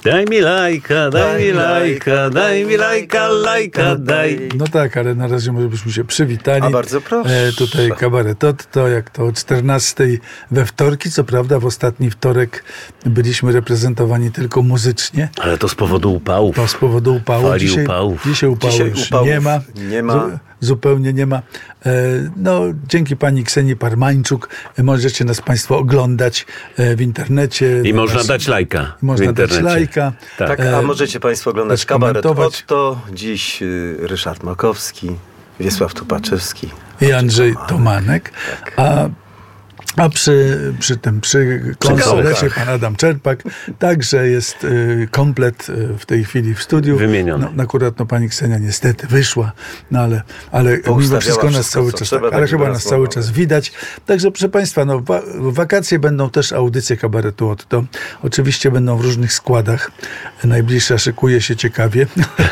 Daj mi lajka, daj mi lajka, daj mi lajka, lajka, daj. No tak, ale na razie może byśmy się przywitali. A bardzo proszę. Tutaj Kabaret Otto, jak to o 14 we wtorki. Co prawda w ostatni wtorek byliśmy reprezentowani tylko muzycznie. Ale to z powodu upałów. To z powodu upałów. Fali upałów. Dzisiaj upałów już nie ma. Nie ma. Zupełnie nie ma. No, dzięki pani Ksenii Parmańczuk możecie nas państwo oglądać w internecie. I można dać lajka można w internecie. Dać lajka. Tak, a możecie państwo oglądać Kabaret Otto. Dziś Ryszard Makowski, Wiesław Tupaczewski. I Andrzej Tomanek. Tak. A przy konsolecie pan Adam Czerpak także jest komplet w tej chwili w studiu. Wymieniony. No, akurat pani Ksenia niestety wyszła, ale mimo wszystko nas cały czas, ale chyba nas cały czas widać. Także proszę państwa, w wakacje będą też audycje Kabaretu Otto. Oczywiście będą w różnych składach. Najbliższa szykuje się ciekawie.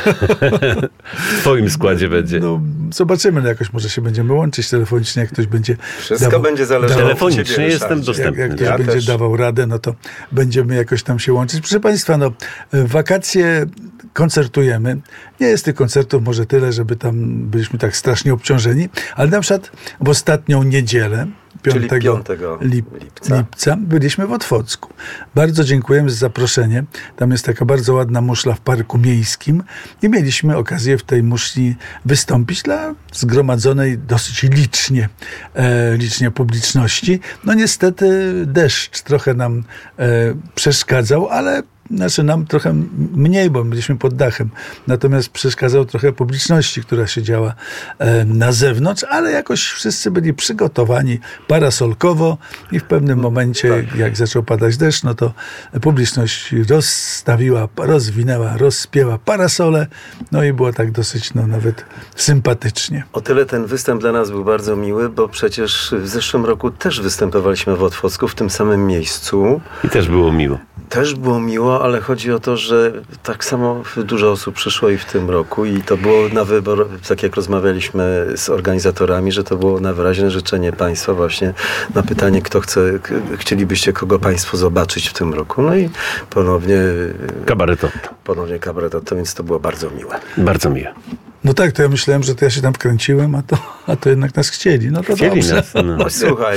W twoim składzie będzie. No, zobaczymy, jakoś może się będziemy łączyć telefonicznie, jak ktoś będzie Wszystko będzie zależało. Telefonicznie jestem dostępny. Jak ktoś będzie dawał radę, no to będziemy jakoś tam się łączyć. Proszę państwa, w wakacje koncertujemy. Nie jest tych koncertów może tyle, żeby tam byliśmy tak strasznie obciążeni, ale na przykład w ostatnią niedzielę, 5 lipca byliśmy w Otwocku. Bardzo dziękujemy za zaproszenie. Tam jest taka bardzo ładna muszla w Parku Miejskim i mieliśmy okazję w tej muszli wystąpić dla zgromadzonej dosyć licznie publiczności. No niestety deszcz trochę nam przeszkadzał, ale nam trochę mniej, bo byliśmy pod dachem. Natomiast przeszkadzał trochę publiczności, która siedziała na zewnątrz, ale jakoś wszyscy byli przygotowani parasolkowo i w pewnym momencie, jak zaczął padać deszcz, no to publiczność rozwinęła, rozspięła parasole, no i było tak dosyć, nawet sympatycznie. O tyle ten występ dla nas był bardzo miły, bo przecież w zeszłym roku też występowaliśmy w Otwocku, w tym samym miejscu. I też było miło. Też było miło, ale chodzi o to, że tak samo dużo osób przyszło i w tym roku i to było na wybór, tak jak rozmawialiśmy z organizatorami, że to było na wyraźne życzenie państwa właśnie na pytanie, chcielibyście kogo państwo zobaczyć w tym roku. No i ponownie Kabaret Otto, więc to było bardzo miłe. Bardzo miłe. No tak, to ja myślałem, że to ja się tam wkręciłem, a to jednak nas chcieli. No to chcieli dobrze. Nas. No słuchaj,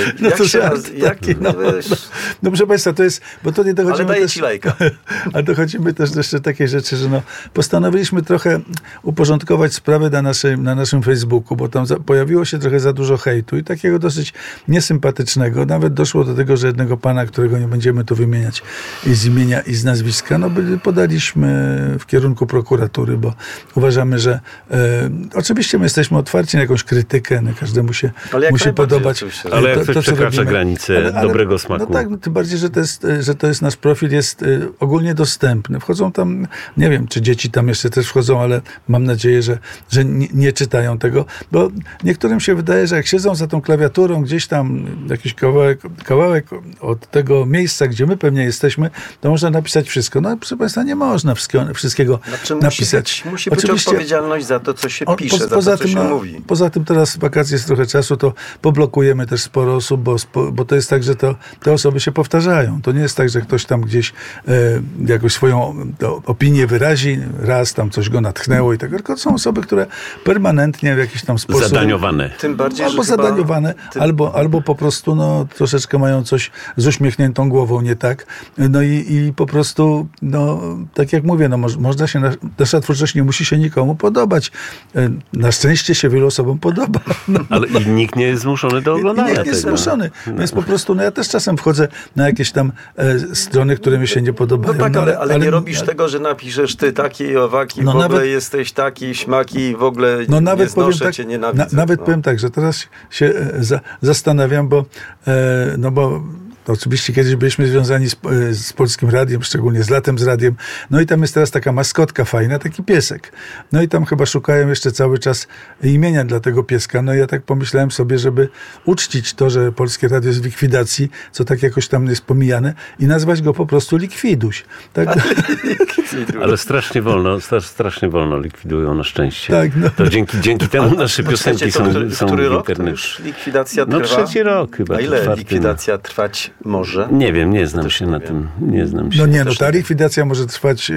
no proszę państwa, to jest, bo to nie dochodzimy. Ale daję ci lajka. A dochodzimy też do jeszcze takiej rzeczy, że postanowiliśmy trochę uporządkować sprawę na naszym Facebooku, bo tam pojawiło się trochę za dużo hejtu i takiego dosyć niesympatycznego. Nawet doszło do tego, że jednego pana, którego nie będziemy tu wymieniać i z imienia i z nazwiska, podaliśmy w kierunku prokuratury, bo uważamy, że oczywiście my jesteśmy otwarci na jakąś krytykę, każdemu się musi podobać. Ale jak ktoś przekracza granicę dobrego smaku. No tak, tym bardziej, że to jest nasz profil, jest ogólnie dostępny. Wchodzą tam, nie wiem, czy dzieci tam jeszcze też wchodzą, ale mam nadzieję, że nie czytają tego, bo niektórym się wydaje, że jak siedzą za tą klawiaturą gdzieś tam jakiś kawałek od tego miejsca, gdzie my pewnie jesteśmy, to można napisać wszystko. No proszę państwa, nie można wszystkiego napisać. Musi być odpowiedzialność za to, co się pisze, za to, co się mówi. Poza tym teraz w wakacje jest trochę czasu, to poblokujemy też sporo osób, bo to jest tak, że te osoby się powtarzają. To nie jest tak, że ktoś tam gdzieś jakoś swoją opinię wyrazi, raz tam coś go natchnęło i tak, tylko to są osoby, które permanentnie w jakiś tam sposób... Zadaniowane. Tym bardziej, albo zadaniowane, albo po prostu troszeczkę mają coś z uśmiechniętą głową, nie tak? No i po prostu, tak jak mówię, można się, nasza twórczość nie musi się nikomu podobać. Na szczęście się wielu osobom podoba. Ale nikt nie jest zmuszony do oglądania tego. Nikt nie jest zmuszony. Więc po prostu, ja też czasem wchodzę na jakieś tam strony, które mi się nie podobają. No tak, ale nie robisz tego, że napiszesz ty taki, owaki, w ogóle jesteś taki, śmaki, w ogóle nie znoszę cię, nienawidzę. Nawet powiem tak, że teraz się zastanawiam, bo to oczywiście kiedyś byliśmy związani z Polskim Radiem, szczególnie z Latem z Radiem. No i tam jest teraz taka maskotka fajna, taki piesek. No i tam chyba szukają jeszcze cały czas imienia dla tego pieska. No i ja tak pomyślałem sobie, żeby uczcić to, że Polskie Radio jest w likwidacji, co tak jakoś tam jest pomijane, i nazwać go po prostu Likwiduś. Tak? Ale strasznie wolno likwidują, na szczęście. Tak, to dzięki temu nasze piosenki są w który rok internecie. już likwidacja trwa? No 3. rok chyba. A ile likwidacja trwać Może? Nie wiem, nie znam Też się nie na wiem. tym. Nie znam się. No nie, no też ta nie. likwidacja może trwać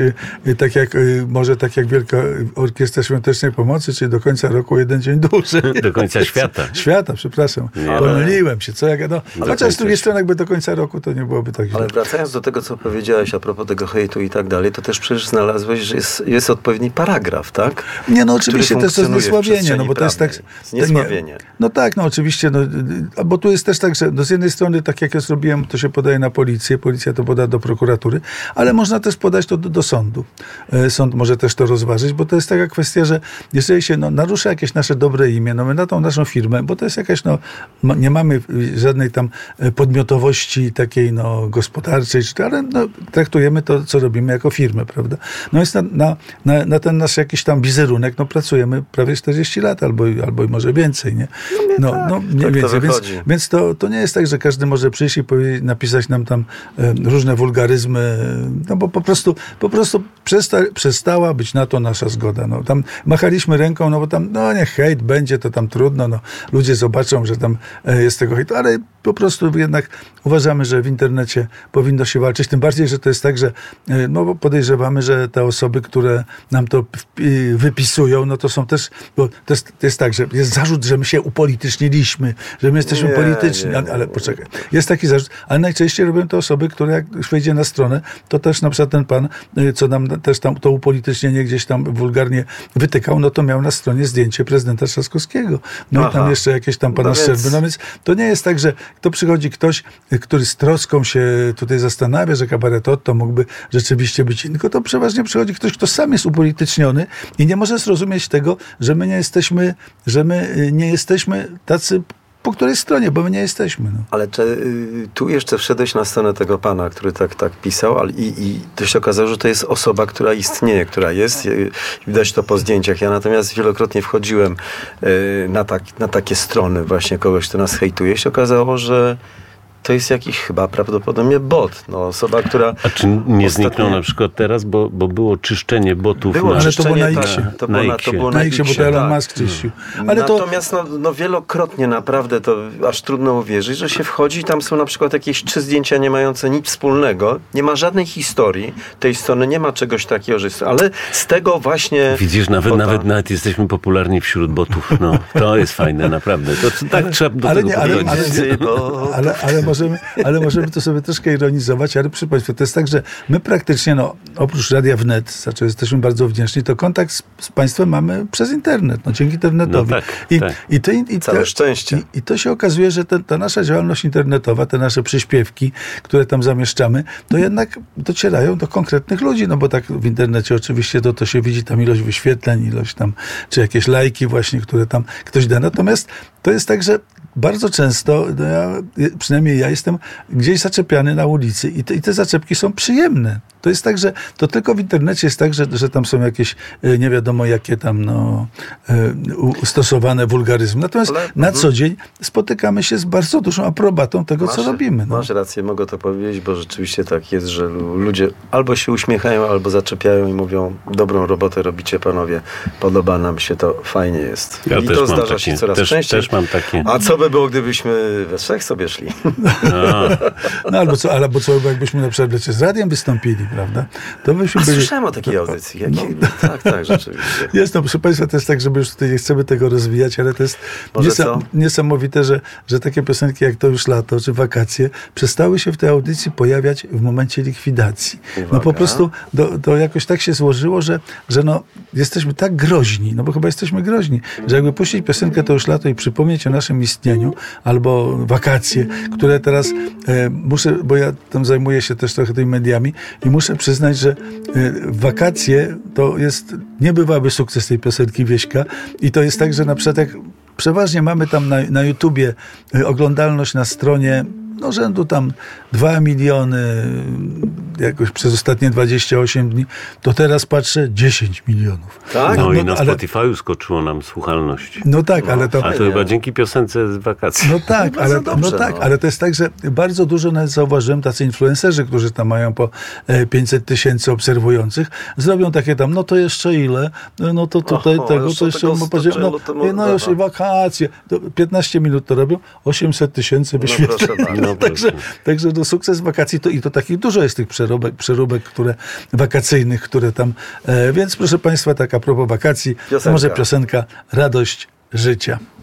tak jak Wielka Orkiestra Świątecznej Pomocy, czyli do końca roku jeden dzień dłużej. Do końca świata. Świata, przepraszam. Nie, Pomyliłem się. Co ja chociaż z drugiej końca strony jakby do końca roku to nie byłoby tak źle. Ale wracając do tego, co powiedziałeś a propos tego hejtu i tak dalej, to też przecież znalazłeś, że jest odpowiedni paragraf, tak? Nie, no oczywiście to jest funkcjonuje w zniesławienie, no bo to jest tak... przestrzeni prawnej. Zniesławienie. No tak, no oczywiście, no, bo tu jest też tak, że z jednej strony, tak jak ja zrobiłem, to się podaje na policję, policja to poda do prokuratury, ale można też podać to do sądu. Sąd może też to rozważyć, bo to jest taka kwestia, że jeżeli się narusza jakieś nasze dobre imię, no my na tą naszą firmę, bo to jest jakaś, nie mamy żadnej tam podmiotowości takiej, gospodarczej, ale traktujemy to, co robimy jako firmę, prawda? No więc na ten nasz jakiś tam wizerunek, pracujemy prawie 40 lat albo i może więcej, nie? Mniej więcej. Więc to nie jest tak, że każdy może przyjść i napisać nam tam różne wulgaryzmy, no bo po prostu przestała być na to nasza zgoda. No, tam machaliśmy ręką, no bo tam, niech hejt będzie, to tam trudno, ludzie zobaczą, że tam jest tego hejtu, ale po prostu jednak uważamy, że w internecie powinno się walczyć, tym bardziej, że to jest tak, że bo podejrzewamy, że te osoby, które nam to wypisują, no to są też, bo to jest tak, że jest zarzut, że my się upolityczniliśmy, że my jesteśmy polityczni, ale poczekaj, jest taki zarzut, ale najczęściej robią to osoby, które jak wejdzie na stronę, to też na przykład ten pan, co nam też tam to upolitycznienie gdzieś tam wulgarnie wytykał, no to miał na stronie zdjęcie prezydenta Trzaskowskiego. I tam jeszcze jakieś tam pana Szczerby. No więc to nie jest tak, że to przychodzi ktoś, który z troską się tutaj zastanawia, że kabaret to mógłby rzeczywiście być inny, tylko to przeważnie przychodzi ktoś, kto sam jest upolityczniony i nie może zrozumieć tego, że my nie jesteśmy tacy po której stronie, bo my nie jesteśmy. No. Ale tu jeszcze wszedłeś na stronę tego pana, który tak pisał, i to się okazało, że to jest osoba, która istnieje, która jest. Widać to po zdjęciach. Ja natomiast wielokrotnie wchodziłem na takie strony właśnie kogoś, kto nas hejtuje. Się okazało, że to jest jakiś chyba prawdopodobnie bot. Osoba, która... A czy nie zniknął na przykład teraz, bo było czyszczenie botów? Ale to było na X-ie. To było na X-ie, bo to Elon Musk czyścił. Natomiast wielokrotnie naprawdę to aż trudno uwierzyć, że się wchodzi i tam są na przykład jakieś 3 zdjęcia nie mające nic wspólnego. Nie ma żadnej historii tej strony, nie ma czegoś takiego, że ale z tego właśnie... Widzisz, nawet jesteśmy popularni wśród botów. To jest fajne, naprawdę. Tak trzeba do tego podchodzić. Ale możemy to sobie troszkę ironizować, ale proszę Państwa, to jest tak, że my praktycznie, oprócz Radia Wnet, za co jesteśmy bardzo wdzięczni, to kontakt z Państwem mamy przez internet, dzięki internetowi. Całe szczęście. I to się okazuje, że ta nasza działalność internetowa, te nasze przyśpiewki, które tam zamieszczamy, to jednak docierają do konkretnych ludzi, bo tak w internecie oczywiście to się widzi tam ilość wyświetleń, ilość tam, czy jakieś lajki właśnie, które tam ktoś da. Natomiast to jest tak, że bardzo często, przynajmniej ja jestem gdzieś zaczepiany na ulicy i te zaczepki są przyjemne. To jest tak, że to tylko w internecie jest tak, że tam są jakieś nie wiadomo jakie tam stosowane wulgaryzmy. Natomiast na co dzień spotykamy się z bardzo dużą aprobatą tego, co robimy. Masz rację, mogę to powiedzieć, bo rzeczywiście tak jest, że ludzie albo się uśmiechają, albo zaczepiają i mówią, dobrą robotę robicie panowie, podoba nam się to, fajnie jest. Ja i to zdarza się coraz częściej. Też mam takie. A co by było, gdybyśmy we trzech sobie szli? Albo co jakbyśmy na przykład z radiem wystąpili, prawda? To byśmy byli... Słyszałem o takiej audycji. Tak, rzeczywiście. Jest, proszę Państwa, to jest tak, żeby już tutaj nie chcemy tego rozwijać, ale to jest niesamowite, że takie piosenki jak To już lato, czy Wakacje przestały się w tej audycji pojawiać w momencie likwidacji. Po prostu to jakoś tak się złożyło, że jesteśmy tak groźni, bo chyba jesteśmy groźni, że jakby puścić piosenkę To już lato i przypomnieć o naszym istnieniu, albo Wakacje, które teraz muszę, bo ja tam zajmuję się też trochę tymi mediami i muszę przyznać, że Wakacje to jest niebywały sukces tej piosenki Wieśka i to jest tak, że na przykład jak przeważnie mamy tam na YouTubie oglądalność na stronie rzędu tam 2 miliony, jakoś przez ostatnie 28 dni, to teraz patrzę 10 milionów. Tak? No i na Spotify'u skoczyło nam słuchalność. No tak, ale to... A to chyba dzięki piosence z wakacji. No tak, ale to jest tak, że bardzo dużo nawet zauważyłem, tacy influencerzy, którzy tam mają po 500 000 obserwujących, zrobią takie tam, no to jeszcze ile? No to tutaj tego, to jeszcze... No już i wakacje. 15 minut to robią, 800 000 wyświetleń. Także do sukces wakacji to takich dużo jest tych przeróbek, wakacyjnych, które tam... Więc proszę Państwa, tak a propos wakacji, może piosenka Radość życia.